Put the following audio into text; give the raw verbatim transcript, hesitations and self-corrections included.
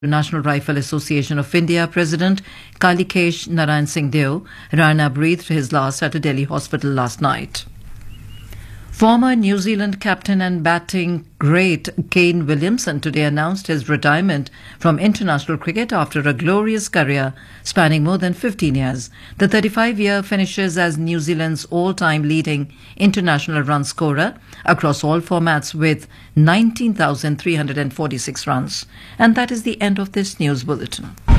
National Rifle Association of India President Kalikesh Narayan Singh Deo. Rana breathed his last at a Delhi hospital last night. Former New Zealand captain and batting great Kane Williamson today announced his retirement from international cricket after a glorious career spanning more than fifteen years. The thirty-five-year finishes as New Zealand's all-time leading international run scorer across all formats with nineteen thousand three hundred forty-six runs. And that is the end of this news bulletin.